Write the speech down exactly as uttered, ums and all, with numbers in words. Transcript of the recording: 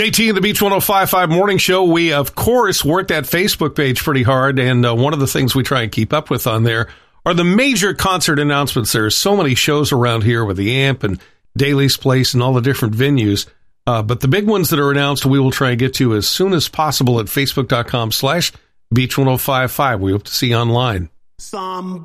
J T and the Beach one oh five point five Morning Show. We, of course, work that Facebook page pretty hard, and uh, one of the things we try and keep up with on there are the major concert announcements. There's so many shows around here with the Amp and Daly's Place and all the different venues. Uh, but the big ones that are announced, we will try and get to as soon as possible at facebook.com slash Beach1055. We hope to see you online. Some